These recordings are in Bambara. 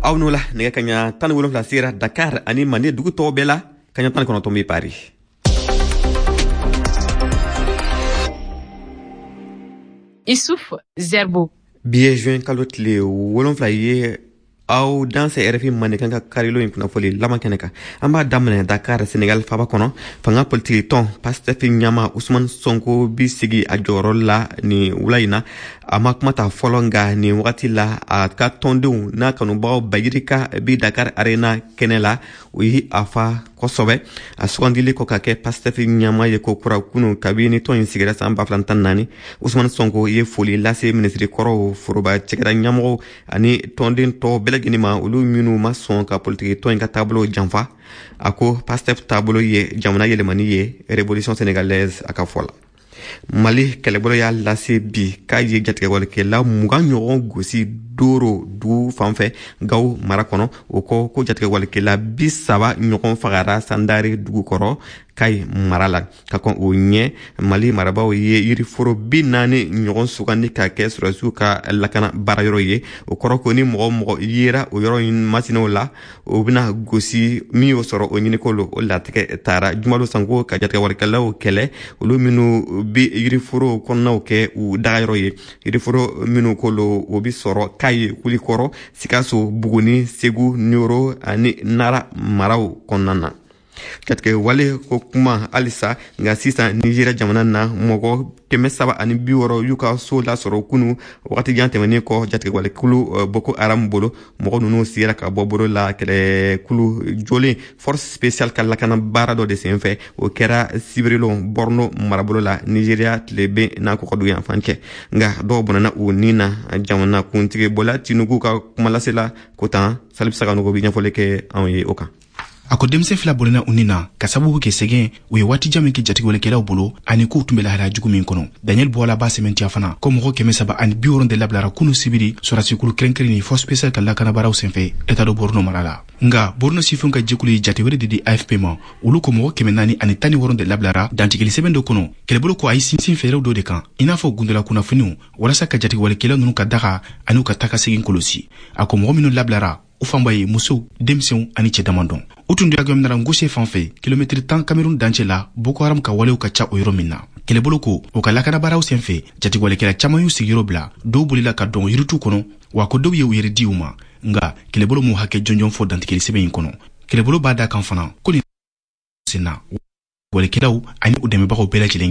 Awnula nega kanya tan wolon la sira Dakar ani mane dugu to bela kanya tan kono tombi Paris. Issouf Zerbo. Bien juin kalot le wolon flaye aw dans ces RFI manekan ka karilo in kuna foli lama keneka amba damne Dakar Senegal faba kono fanga politique ton Pastef nyama Ousmane Sonko bi sigi a joro la ni wulaina ama kuma ta folonga ni wakati la a ka tondu na kanu bawo bagirika bi Dakar Arena kenela wi afa kosobe a sugandili ko kake Pastef nyama ye ko kura kunu kabini ton sigira samba flantan nani Ousmane Sonko ye foli la se ministre koro furuba chekera nyamo ani tondin to ginima ulu minu mason ka politique to inga tableau janfa ako Pastef tableau ye jamana yelemani ye révolution sénégalaise akafola Mali kelebolo ya lase bi kaye jatke wala ke la muga nyoron gosi doro du fanfe gaw marakono oko ko jatke wala ke la bisaba nyoron fagara sandari dugu koro kay marala kakon o nye Mali maraba ye yiri foro binani nyoron sugandi ka ke surasu ka lakana barayoro ye o koro ko ni mo yera o yoro masino la o bina gosi mi o soro o nyini kolo o latike tara jumalo sango ka jatke wala ke la o kele o lu minu bi yiri foro konna ke u dagayoro ye yiri foro minu kolo o bi soro kay kuli koro sikaso buguni segu nyoro ani nara marau konnana katke wale ko kuma alisa nga sisa Nigeria jamana na mogo keme saba ani biworo yuka so la soro kunu wakati jante mani ko jatke wale kulu boko aram bolo mogo nunu sira ka boboro la kele kulu jole force spéciale kala kana barado de senfe o kera sibrilo borno marabolo la Nigeria tlebe na ko kodu yan fanke nga do bonana o nina jamana kuntige bola tinugu ka kuma la sela kota salib saka no go bi nyafole ke anwe oka ako demse fila bolena unina kasabu ke segen we wati jame ke jati wala kela bolo ani ko tumbela hala jugu min kono Daniel Bola ba sementi afana ko mo ke mesaba ani biworon de lablara kunu sibiri sora sikulu krenkri ni force spéciale kala kana baraw senfe eta do borno marala nga borno sifun ka jikuli jati wala de AFP ma ulu ko mo ke menani ani tani woron de lablara dantikeli sebendo kono kele bolo ko ay sin fere do de kan ina fo gundula kuna finu wala saka jati wala kela nunu ka daga anu ka taka segin kolosi ako mo minu lablara ufambaye muso demsion ani chedamandon utundu yagam na ngoshe fanfe kilometre 10 Cameroun danchela Boko Haram ka wale ka cha oyro minna kele boloko o kala kana baraw senfe jati wale kala chamayu sigiro bla do bulila ka don yirutu kono wa ko do ye yeri diuma nga kele bolo mu hake jonjon fo dantikeli sebe kono kele bolo bada kan fana ko ni sina wale kelaw ani udeme bako bela kilen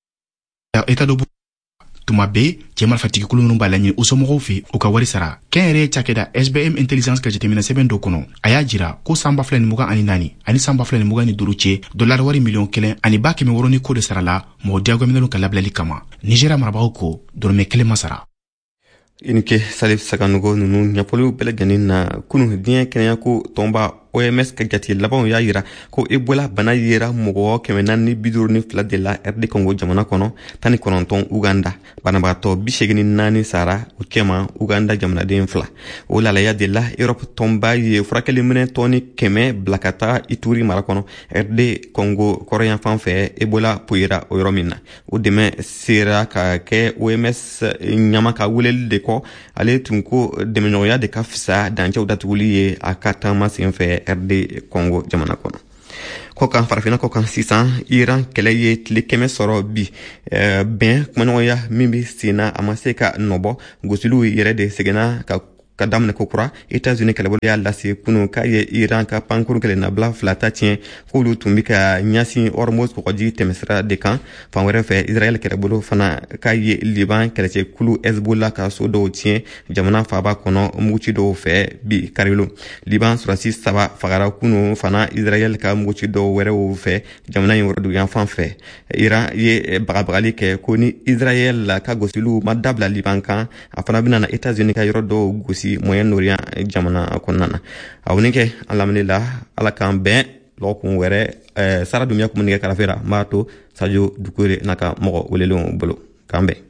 eta do tumabe jemal fatiki kulunu balani usomo fi o ka wari sara kenre chakeda SBM intelligence ka jetemina sebendo kono aya jira ko samba flani muga ani nani ani samba flani muga ni duruche dollar wari million kelen ani baki me woroni ko de sarala mo diago minelo kala blali kama Nigeria marabako ko dorme kele masara inke salif sakanugo nunu nyapolu beleganin na kunu dien kenya ko tomba OMS ka jati labon ya yira ko Ebola bana yira mogo kemenan ni bidur ni fla de la RD Congo jamana kono tani kononton Uganda bana bato bishegini nani sara o kema Uganda jamana de fla o la ya de la Europe tomba ye frakeli mene toni keme blakata Ituri marakono RD Congo korean fanfe Ebola puira o yoromina o deme sera ka ke OMS nyama ka wulel de ko ale tunko deme noya de kafsa dancha udatuli akata masenfe RD Congo jamana kono kokan farafina kokan 600 Iran keleye tlikeme soro bi ben kuma ya mimbi sina amaseka nobo gosilu yere de segena ka kadamne kokura États-Unis kala ya lasi kunu kaye Iran ka pankuru kele na bla flata tien kulu tumbika nyasi Hormuz ko di temesra de kan fanwere fe Israël kala bolo fana kaye Liban kala che kulu Hezbollah ka so do tien jamana faba kono muchi do fe bi karilo Liban surasi saba fagara kunu fana Israël ka muchi do were o fe jamana yoro du yan fan fe Iran ye bagabagali ke koni Israël ka gosilu madabla Liban kan afana bina na États-Unis ka yoro do gosi Moyen-Orient jamana konnana awninke alhamdulillah ala kan ben lokun were sara dunya kumunike kala fera mato sajo dukure naka mogo welelo bolo kambe